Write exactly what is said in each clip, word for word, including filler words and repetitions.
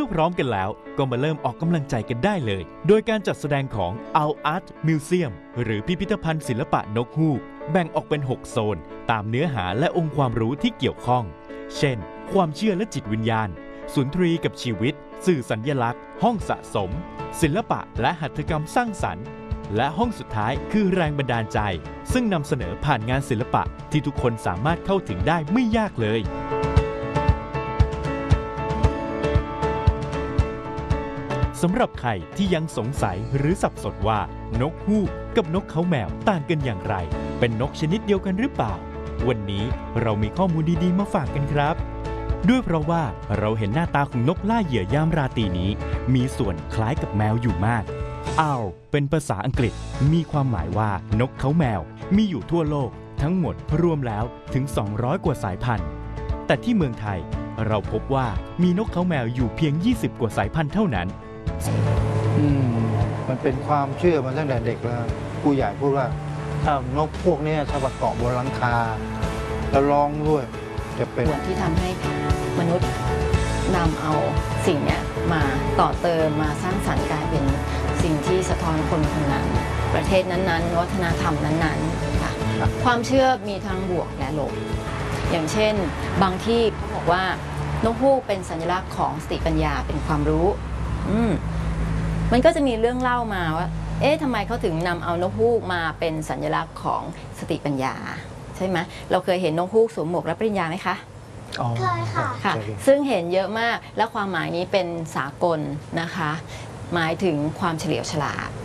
มื่อพร้อมกันแล้วก็มาเริ่มออกกำลังใจกันได้เลยโดยการจัดแสดงของ Owl Art Museum หรือพิพิธภัณฑ์ศิลปะนกฮูกแบ่งออกเป็นหกโซนตามเนื้อหาและองค์ความรู้ที่เกี่ยวข้องเช่นความเชื่อและจิตวิญญาณสุนทรีกับชีวิตสื่อสัญลักษณ์ห้องสะสมศิลปะและหัตถกรรมสร้างสรรค์และห้องสุดท้ายคือแรงบันดาลใจซึ่งนำเสนอผ่านงานศิลปะที่ทุกคนสามารถเข้าถึงได้ไม่ยากเลยสำหรับใครที่ยังสงสัยหรือสับสนว่านกฮูกกับนกเขาแมวต่างกันอย่างไรเป็นนกชนิดเดียวกันหรือเปล่าวันนี้เรามีข้อมูลดีๆมาฝากกันครับด้วยเพราะว่าเราเห็นหน้าตาของนกล่าเหยื่อยามราตรีนี้มีส่วนคล้ายกับแมวอยู่มาก Owl เป็นภาษาอังกฤษมีความหมายว่านกเขาแมวมีอยู่ทั่วโลกทั้งหมดรวมแล้วถึงสองร้อยกว่าสายพันธุ์แต่ที่เมืองไทยเราพบว่ามีนกเขาแมวอยู่เพียงยี่สิบกว่าสายพันธุ์เท่านั้นอืมมันเป็นความเชื่อมาตั้งแต่เด็กแล้วผู้ใหญ่พูดว่าถ้านกพวกนี้ถ้ามาเกาะบนหลังคาแล้วร้องด้วยจะเป็นที่ทำให้มนุษย์นำเอาสิ่งนี้มาต่อเติมมาสร้างสรรค์กลายเป็นสิ่งที่สะท้อนคนคนนั้นประเทศนั้นๆวัฒนธรรมนั้นๆค่ะความเชื่อมีทั้งบวกและลบอย่างเช่นบางที่เขาบอกว่านกฮูกเป็นสัญลักษณ์ของสติปัญญาเป็นความรู้อืมมันก็จะมีเรื่องเล่ามาว่าเอ๊ะทำไมเขาถึงนำเอานกฮูกมาเป็นสัญลักษณ์ของสติปัญญาใช่ไหมเราเคยเห็นนกฮูกสวมหมวกรับปริญญาไหมคะเคยค่ะค่ะซึ่งเห็นเยอะมากและความหมายนี้เป็นสากลนะคะหมายถึงความเฉลียวฉลาด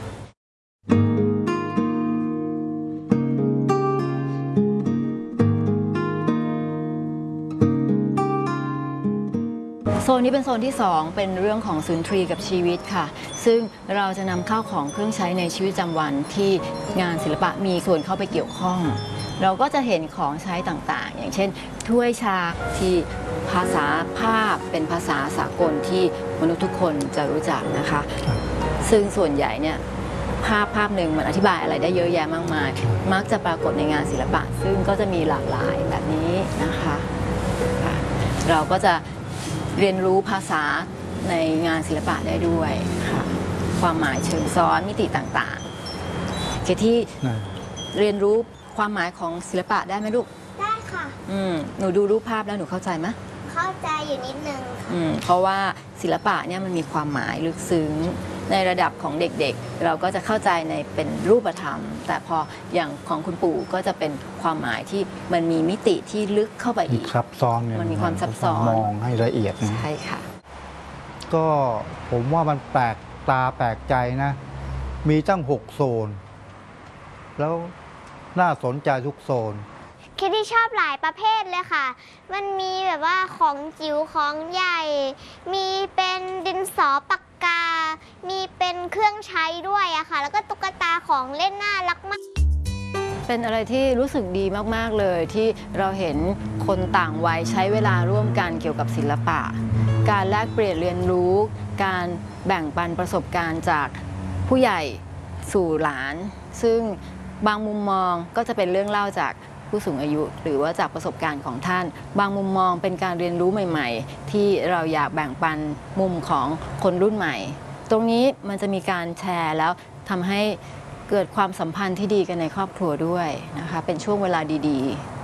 โซนนี้เป็นโซนที่สองเป็นเรื่องของสุนทรีกับชีวิตค่ะซึ่งเราจะนำข้าวของเครื่องใช้ในชีวิตประจำวันที่งานศิลปะมีส่วนเข้าไปเกี่ยวข้องเราก็จะเห็นของใช้ต่างๆอย่างเช่นถ้วยชาที่ภาษาภาพเป็นภาษาสากลที่มนุษย์ทุกคนจะรู้จักนะคะซึ่งส่วนใหญ่เนี่ยภาพภาพหนึ่งมันอธิบายอะไรได้เยอะแยะมากมายมักจะปรากฏในงานศิลปะซึ่งก็จะมีหลากหลายแบบนี้นะคะเราก็จะเรียนรู้ภาษาในงานศิลปะได้ด้วยค่ะความหมายเชิงซ้อนมิติต่างๆคือที่เรียนรู้ความหมายของศิลปะได้ไหมลูกได้ค่ะอืมหนูดูรูปภาพแล้วหนูเข้าใจไหมเข้าใจอยู่นิดนึงค่ะอืมเพราะว่าศิลปะเนี่ยมันมีความหมายลึกซึ้งในระดับของเด็กๆเราก็จะเข้าใจในเป็นรูปธรรมแต่พออย่างของคุณปู่ก็จะเป็นความหมายที่มันมีมิติที่ลึกเข้าไปอีกซับซ้อนมันมีความซับซ้อนมองให้ละเอียดใช่ค่ะก็ผมว่ามันแปลกตาแปลกใจนะมีตั้งหกโซนแล้วน่าสนใจทุกโซนคิดที่ชอบหลายประเภทเลยค่ะมันมีแบบว่าของจิ๋วของใหญ่มีเป็นดินสอปากกามีเป็นเครื่องใช้ด้วยอะค่ะแล้วก็ตุ๊กตาของเล่นน่ารักมากเป็นอะไรที่รู้สึกดีมากๆเลยที่เราเห็นคนต่างวัยใช้เวลาร่วมกันเกี่ยวกับศิลปะการแลกเปลี่ยนเรียนรู้การแบ่งปันประสบการณ์จากผู้ใหญ่สู่หลานซึ่งบางมุมมองก็จะเป็นเรื่องเล่าจากผู้สูงอายุหรือว่าจากประสบการณ์ของท่านบางมุมมองเป็นการเรียนรู้ใหม่ๆที่เราอยากแบ่งปันมุมของคนรุ่นใหม่ตรงนี้มันจะมีการแชร์แล้วทำให้เกิดความสัมพันธ์ที่ดีกันในครอบครัวด้วยนะคะเป็นช่วงเวลาดีๆ